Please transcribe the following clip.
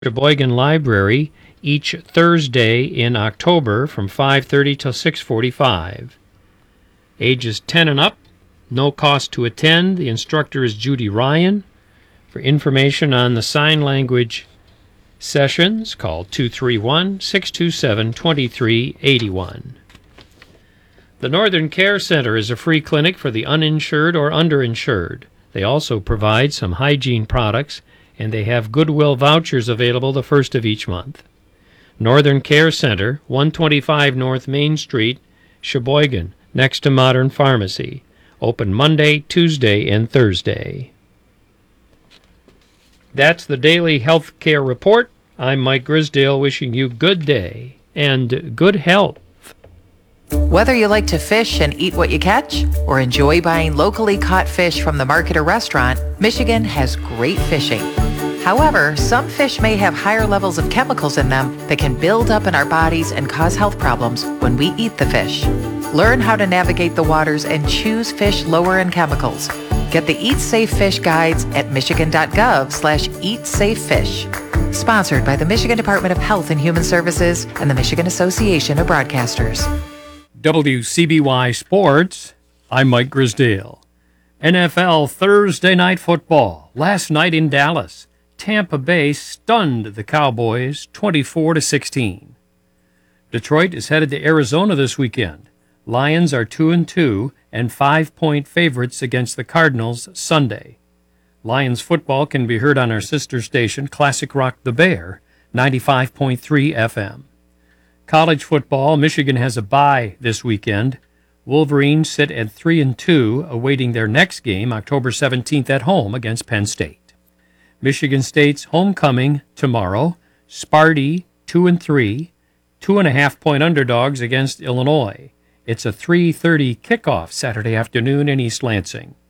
Sheboygan Library each Thursday in October from 5:30 till 6:45. Ages 10 and up, no cost to attend. The instructor is Judy Ryan. For information on the sign language sessions, call 231-627-2381. The Northern Care Center is a free clinic for the uninsured or underinsured. They also provide some hygiene products, and they have Goodwill vouchers available the first of each month. Northern Care Center, 125 North Main Street, Sheboygan, next to Modern Pharmacy. Open Monday, Tuesday, and Thursday. That's the Daily Health Care Report. I'm Mike Grisdale, wishing you good day and good health. Whether you like to fish and eat what you catch, or enjoy buying locally caught fish from the market or restaurant, Michigan has great fishing. However, some fish may have higher levels of chemicals in them that can build up in our bodies and cause health problems when we eat the fish. Learn how to navigate the waters and choose fish lower in chemicals. Get the Eat Safe Fish guides at michigan.gov/eatsafefish. Sponsored by the Michigan Department of Health and Human Services and the Michigan Association of Broadcasters. WCBY Sports, I'm Mike Grisdale. NFL Thursday Night Football. Last night in Dallas, Tampa Bay stunned the Cowboys 24-16. Detroit is headed to Arizona this weekend. Lions are 2-2 and 5-point favorites against the Cardinals Sunday. Lions football can be heard on our sister station, Classic Rock The Bear, 95.3 FM. College football, Michigan has a bye this weekend. Wolverines sit at 3-2, awaiting their next game, October 17th at home against Penn State. Michigan State's homecoming tomorrow. Sparty 2-3, 2.5-point underdogs against Illinois. It's a 3:30 kickoff Saturday afternoon in East Lansing.